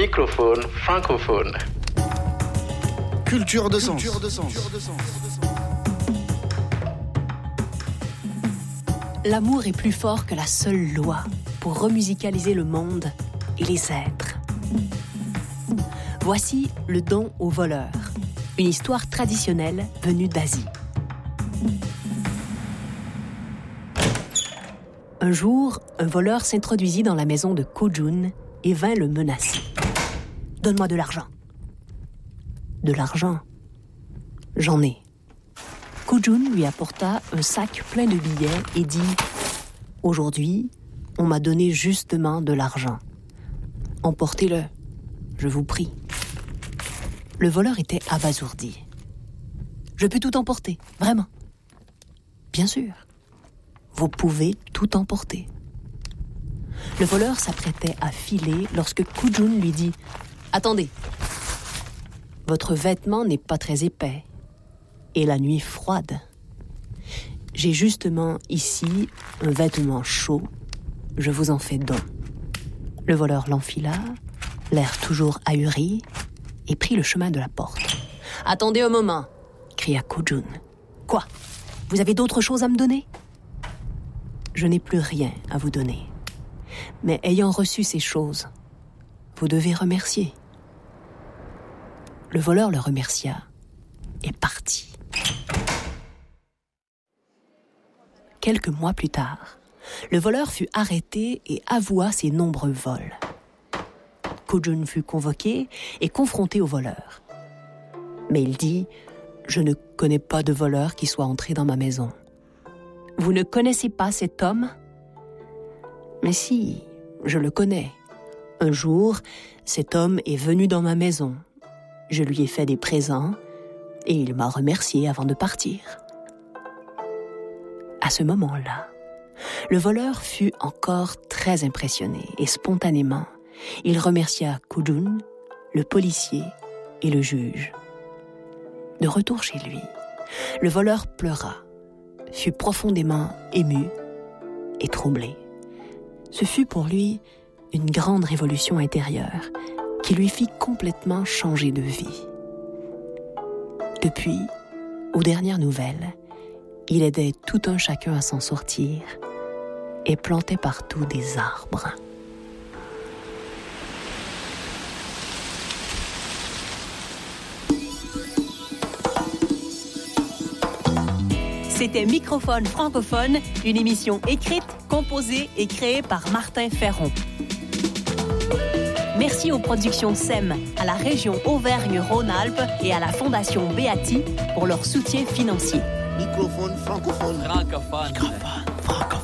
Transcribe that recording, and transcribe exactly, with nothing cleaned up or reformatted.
Microphone francophone. Culture de sens. Culture de sens. L'amour est plus fort que la seule loi pour remusicaliser le monde et les êtres. Voici Le don au voleur, une histoire traditionnelle venue d'Asie. Un jour, un voleur s'introduisit dans la maison de Ko-jun et vint le menacer. « Donne-moi de l'argent. » « De l'argent. J'en ai. » Ko-jun lui apporta un sac plein de billets et dit « Aujourd'hui, on m'a donné justement de l'argent. Emportez-le, je vous prie. » Le voleur était abasourdi. « Je peux tout emporter, vraiment. »« Bien sûr. Vous pouvez tout emporter. » Le voleur s'apprêtait à filer lorsque Ko-jun lui dit « Attendez. Votre vêtement n'est pas très épais. Et la nuit froide. J'ai justement ici un vêtement chaud. Je vous en fais don. » Le voleur l'enfila, l'air toujours ahuri, et prit le chemin de la porte. « Attendez un moment !» cria Ko-jun. « Quoi ? Vous avez d'autres choses à me donner ? » ?»« Je n'ai plus rien à vous donner. Mais ayant reçu ces choses, vous devez remercier. » Le voleur le remercia et partit. Quelques mois plus tard, le voleur fut arrêté et avoua ses nombreux vols. Ko-jun fut convoqué et confronté au voleur. Mais il dit « Je ne connais pas de voleur qui soit entré dans ma maison. »« Vous ne connaissez pas cet homme ? » ?»« Mais si, je le connais. Un jour, cet homme est venu dans ma maison. Je lui ai fait des présents et il m'a remercié avant de partir. » À ce moment-là, le voleur fut encore très impressionné et spontanément, il remercia Ko-jun, le policier et le juge. De retour chez lui, le voleur pleura, fut profondément ému et troublé. Ce fut pour lui une grande révolution intérieure qui lui fit complètement changer de vie. Depuis, aux dernières nouvelles, il aidait tout un chacun à s'en sortir et plantait partout des arbres. C'était Microphone francophone, une émission écrite, composée et créée par Martin Ferron. Merci aux productions S E M, à la région Auvergne-Rhône-Alpes et à la Fondation Beati pour leur soutien financier. Microphone francophone. Francophone. Microphone francophone.